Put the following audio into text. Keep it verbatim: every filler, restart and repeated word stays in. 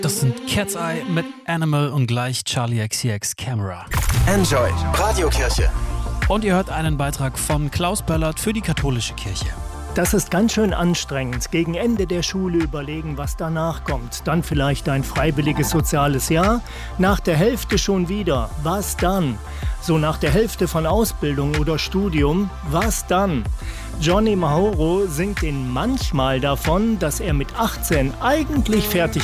Das sind Cat's Eye mit Animal und gleich Charlie X C X Camera. Enjoy Radiokirche. Und ihr hört einen Beitrag von Klaus Böllert für die katholische Kirche. Das ist ganz schön anstrengend. Gegen Ende der Schule überlegen, was danach kommt. Dann vielleicht ein freiwilliges soziales Jahr. Nach der Hälfte schon wieder. Was dann? So nach der Hälfte von Ausbildung oder Studium. Was dann? Johnny Mahoro singt in Manchmal davon, dass er mit achtzehn eigentlich fertig